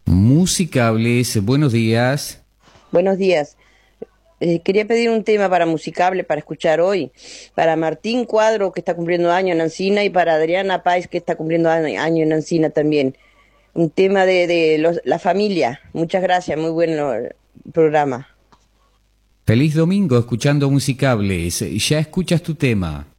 Musicables, buenos días. Buenos días. Quería pedir un tema para Musicable para escuchar hoy, para Martín Cuadro, que está cumpliendo año en Ancina, y para Adriana Páez, que está cumpliendo año en Ancina también. Un tema de la familia. Muchas gracias, muy bueno el programa. Feliz domingo escuchando Musicables. Ya escuchas tu tema.